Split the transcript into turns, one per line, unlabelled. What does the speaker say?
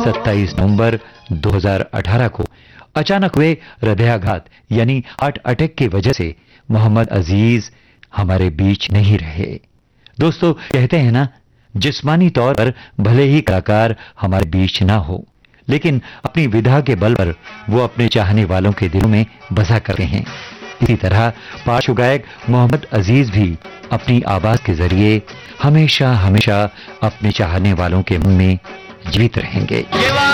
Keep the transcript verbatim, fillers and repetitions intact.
सत्ताईस नवंबर दो हज़ार अठारह को अचानक हुए हृदयाघात यानी हार्ट अटैक की वजह से मोहम्मद अजीज हमारे बीच नहीं रहे। दोस्तों, कहते हैं ना, जिस्मानी तौर पर भले ही कलाकार हमारे बीच ना हो, लेकिन अपनी विधा के बल पर वो अपने चाहने वालों के दिलों में बसा करते हैं। इसी तरह पार्श्व गायक मोहम्मद अजीज भी अपनी आवाज के जरिए हमेशा हमेशा अपने चाहने वालों के मन में जीवित रहेंगे।